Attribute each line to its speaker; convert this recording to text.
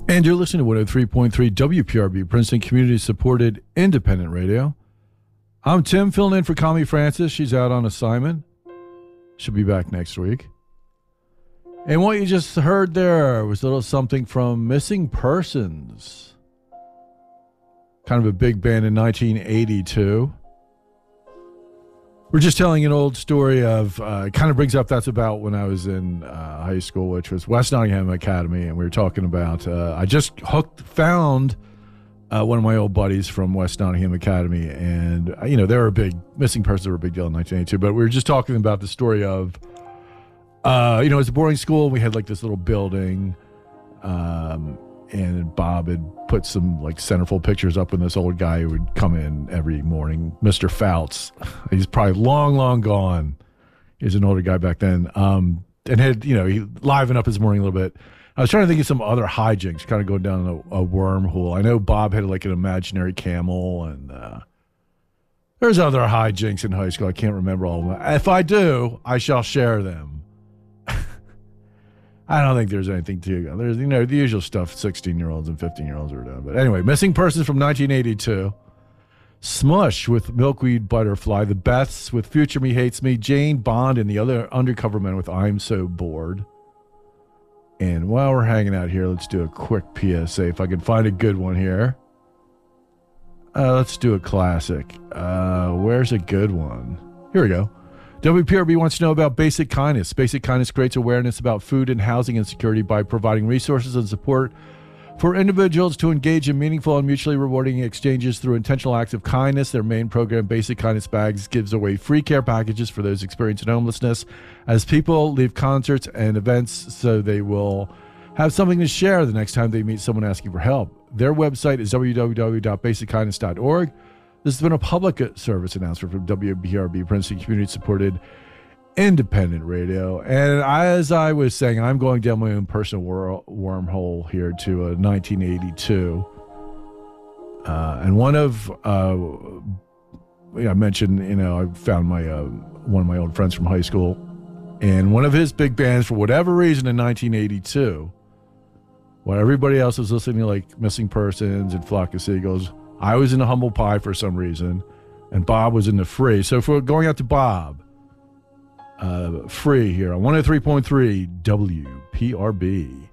Speaker 1: And you're listening to 103.3 WPRB, Princeton Community Supported Independent Radio. I'm Tim, filling in for Connie Francis. She's out on assignment. She'll be back next week. And what you just heard there was a little something from Missing Persons. Kind of a big band in 1982. We're just telling an old story of, it kind of brings up, that's about when I was in high school, which was West Nottingham Academy, and we were talking about, I just found one of my old buddies from West Nottingham Academy, and, they were Missing Persons were a big deal in 1982, but we were just talking about the story of, it was a boarding school, and we had, this little building, and Bob had put some centerfold pictures up, and this old guy who would come in every morning, Mr. Fouts. He's probably long gone. He was an older guy back then. And had, he livened up his morning a little bit. I was trying to think of some other hijinks, kind of going down a wormhole. I know Bob had an imaginary camel, and there's other hijinks in high school. I can't remember all of them. If I do, I shall share them. I don't think there's anything to there's the usual stuff 16-year-olds and 15-year-olds are doing. But anyway, Missing Persons from 1982. Smush with Milkweed Butterfly. The Beths with Future Me Hates Me. Jane Bond and the other Undercover Men with I'm So Bored. And while we're hanging out here, let's do a quick PSA if I can find a good one here. Let's do a classic. Where's a good one? Here we go. WPRB wants to know about Basic Kindness. Basic Kindness creates awareness about food and housing insecurity by providing resources and support for individuals to engage in meaningful and mutually rewarding exchanges through intentional acts of kindness. Their main program, Basic Kindness Bags, gives away free care packages for those experiencing homelessness as people leave concerts and events, so they will have something to share the next time they meet someone asking for help. Their website is www.basickindness.org. This has been a public service announcement from WPRB, Princeton Community Supported Independent Radio. And as I was saying, I'm going down my own personal wormhole here to 1982. And one of, I mentioned, I found one of my old friends from high school. And one of his big bands, for whatever reason, in 1982, while everybody else was listening to Missing Persons and Flock of Seagulls, I was in the Humble Pie for some reason, and Bob was in the Free. So if we're going out to Bob, Free here on 103.3 WPRB.